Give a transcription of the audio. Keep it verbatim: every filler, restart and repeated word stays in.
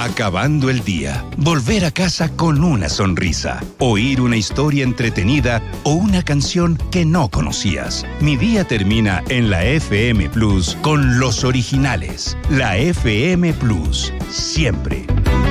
Acabando el día, volver a casa con una sonrisa, oír una historia entretenida o una canción que no conocías. Mi día termina en la F M Plus con los originales. La F M Plus, siempre.